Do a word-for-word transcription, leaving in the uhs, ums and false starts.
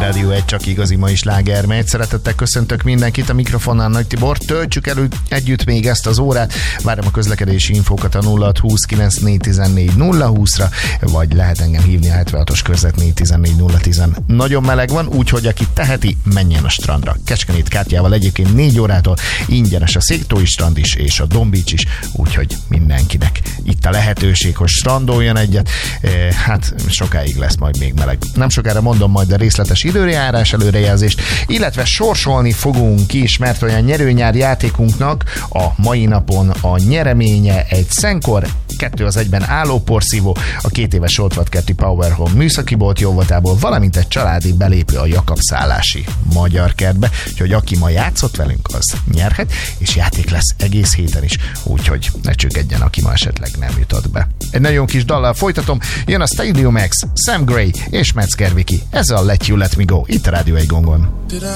Rádió egy, csak igazi mai slágermegy. Szeretettel köszöntök mindenkit, a mikrofonnál Nagy Tibor. Töltsük elő együtt még ezt az órát. Várom a közlekedési infókat a nulla hat húsz kilenc négy tizennégy nulla húszra, vagy lehet engem hívni a hetvenhatos körzet négy tizennégy nulla tíz. Nagyon meleg van, úgyhogy aki teheti, menjen a strandra. Kecskemét kártyával egyébként négy órától ingyenes a Széktói strand is, és a Dombícs is, úgyhogy mindenkinek itt a lehetőség, hogy strandoljon egyet. Hát sokáig lesz majd még meleg. Nem sokára mondom majd a részletes időjárás előrejelzést, illetve sorsolni fogunk is, mert olyan nyerőnyár játékunknak a mai napon a nyereménye egy Szenkor, kettő az egyben álló porszívó, a két éves Oltvatkerti Power Home műszaki bolt jóvoltából, valamint egy családi belépő a Jakab szállási Magyar Kertbe, úgyhogy aki ma játszott velünk, az nyerhet, és játék lesz egész héten is, úgyhogy ne csüggedjen, aki ma esetleg nem jutott be. Egy nagyon kis dallal folytatom, jön a Stadium X, Sam Gray és Metzger Viki. Ez a Let You Let Me Go, itt a Rádió egy gongon.